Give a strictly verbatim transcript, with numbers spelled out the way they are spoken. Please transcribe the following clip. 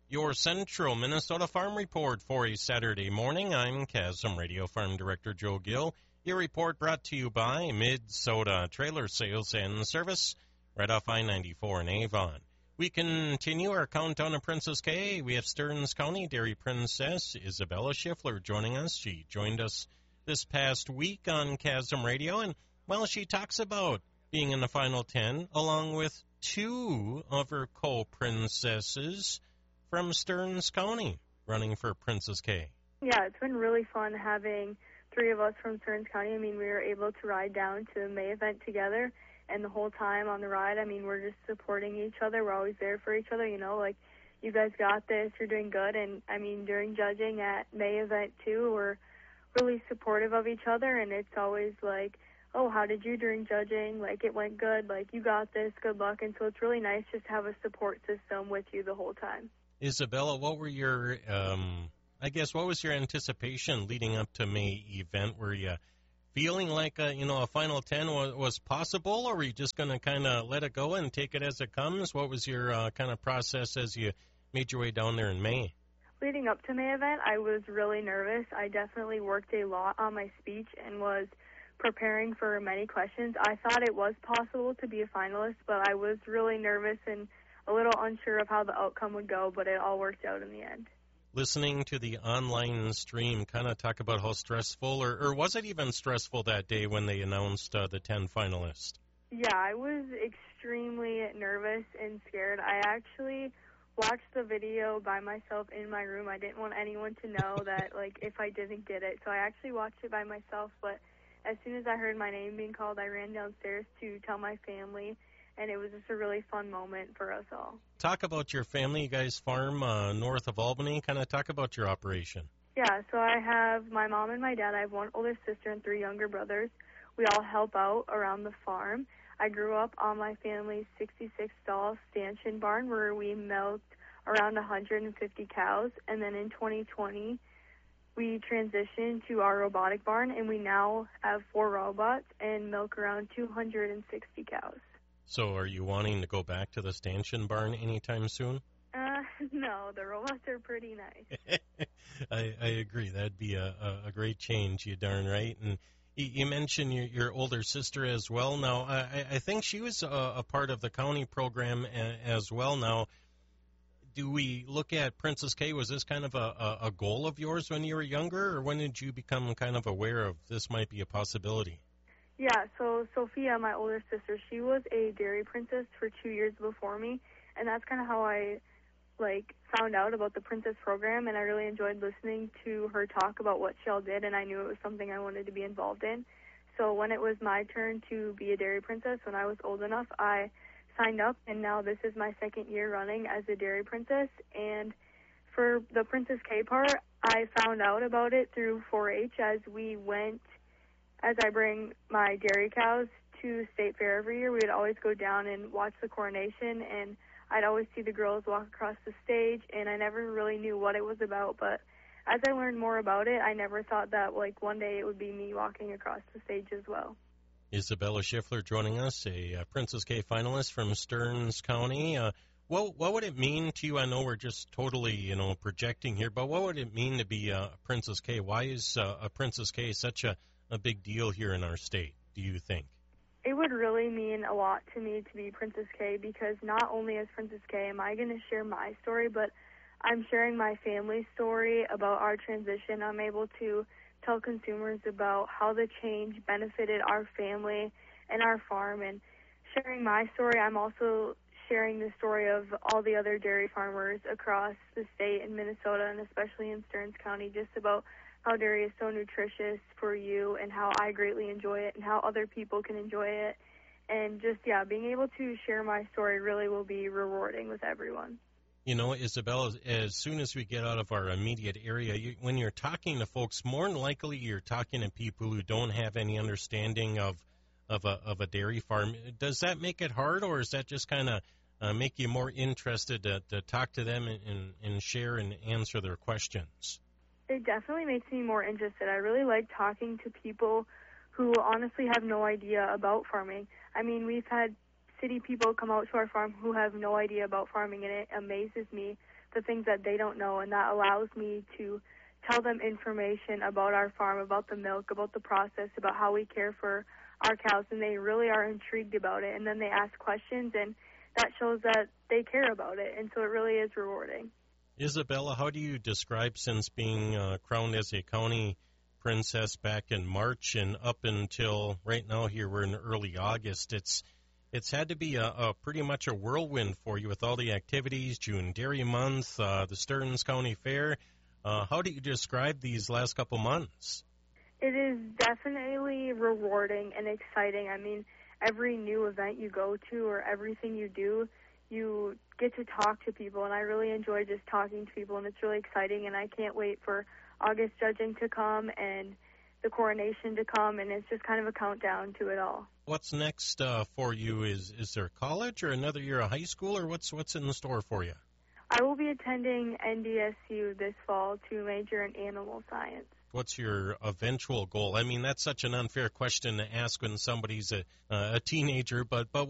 Your Central Minnesota Farm Report for a Saturday morning. I'm Chasm Radio Farm Director Joe Gill. Your report brought to you by Mid-Soda Trailer Sales and Service, right off I ninety-four in Avon. We continue our countdown to Princess K. We have Stearns County Dairy Princess Isabella Schiffler joining us. She joined us this past week on Chasm Radio, and, well, she talks about being in the final ten, along with two of her co-princesses from Stearns County running for Princess K. Yeah, it's been really fun having three of us from Stearns County. I mean, we were able to ride down to the May event together, and the whole time on the ride, I mean, we're just supporting each other. We're always there for each other, you know, like, you guys got this, you're doing good. And, I mean, during judging at May event, too, we're really supportive of each other, and it's always like, oh, how did you during judging? Like, it went good. Like, you got this. Good luck. And so it's really nice just to have a support system with you the whole time. Isabella, what were your, um, I guess, what was your anticipation leading up to May event? Were you feeling like, a, you know, a final ten was, was possible, or were you just going to kind of let it go and take it as it comes? What was your uh, kind of process as you made your way down there in May? Leading up to May event, I was really nervous. I definitely worked a lot on my speech and was preparing for many questions. I thought it was possible to be a finalist, but I was really nervous and a little unsure of how the outcome would go, but it all worked out in the end. Listening to the online stream, kind of talk about how stressful, or, or was it even stressful that day when they announced uh, the ten finalists? Yeah, I was extremely nervous and scared. I actually watched the video by myself in my room. I didn't want anyone to know that, like, if I didn't get it. So I actually watched it by myself, but as soon as I heard my name being called, I ran downstairs to tell my family, and it was just a really fun moment for us all. Talk about your family. You guys farm uh, north of Albany. Kind of talk about your operation. Yeah, so I have my mom and my dad. I have one older sister and three younger brothers. We all help out around the farm. I grew up on my family's sixty-six stall stanchion barn where we milked around one hundred fifty cows, and then in twenty twenty, we transitioned to our robotic barn, and we now have four robots and milk around two hundred sixty cows. So are you wanting to go back to the stanchion barn anytime soon? Uh, no, the robots are pretty nice. I, I agree. That'd be a, a, a great change, you darn right. And you, you mentioned your, your older sister as well. Now, I, I think she was a, a part of the county program a, as well. Now, do we look at Princess K? Was this kind of a, a, a goal of yours when you were younger, or when did you become kind of aware of this might be a possibility? Yeah, so Sophia, my older sister, she was a dairy princess for two years before me, and that's kind of how I, like, found out about the princess program, and I really enjoyed listening to her talk about what she all did, and I knew it was something I wanted to be involved in. So when it was my turn to be a dairy princess, when I was old enough, I signed up, and now this is my second year running as a dairy princess. And for the Princess K part, I found out about it through four H as we went, as I bring my dairy cows to State Fair every year. We would always go down and watch the coronation, and I'd always see the girls walk across the stage, and I never really knew what it was about, but as I learned more about it, I never thought that, like, one day it would be me walking across the stage as well. Isabella Schiffler joining us, a uh, Princess K finalist from Stearns County. Uh, what what would it mean to you? I know we're just totally, you know, projecting here, but what would it mean to be a Princess K? Why is uh, a Princess K such a, a big deal here in our state, do you think? It would really mean a lot to me to be Princess K, because not only as Princess K am I going to share my story, but I'm sharing my family's story about our transition. I'm able to tell consumers about how the change benefited our family and our farm. And sharing my story, I'm also sharing the story of all the other dairy farmers across the state in Minnesota, and especially in Stearns County, just about how dairy is so nutritious for you and how I greatly enjoy it and how other people can enjoy it. And just, yeah, being able to share my story really will be rewarding with everyone. You know, Isabella, as soon as we get out of our immediate area, you, when you're talking to folks, more than likely you're talking to people who don't have any understanding of of a, of a dairy farm. Does that make it hard, or does that just kind of uh, make you more interested to, to talk to them and, and, and share and answer their questions? It definitely makes me more interested. I really like talking to people who honestly have no idea about farming. I mean, we've had city people come out to our farm who have no idea about farming, and it amazes me the things that they don't know, and that allows me to tell them information about our farm, about the milk, about the process, about how we care for our cows, and they really are intrigued about it. And then they ask questions, and that shows that they care about it, and so it really is rewarding. Isabella, how do you describe, since being uh, crowned as a county princess back in March and up until right now here we're in early August, it's it's had to be a, a pretty much a whirlwind for you with all the activities, June Dairy Month, uh, the Stearns County Fair. Uh, how do you describe these last couple months? It is definitely rewarding and exciting. I mean, every new event you go to or everything you do, you get to talk to people, and I really enjoy just talking to people, and it's really exciting, and I can't wait for August judging to come and the coronation to come, and it's just kind of a countdown to it all. What's next uh, for you? Is is there college or another year of high school, or what's what's in the store for you? I will be attending N D S U this fall to major in animal science. What's your eventual goal? I mean, that's such an unfair question to ask when somebody's a, uh, a teenager, but, but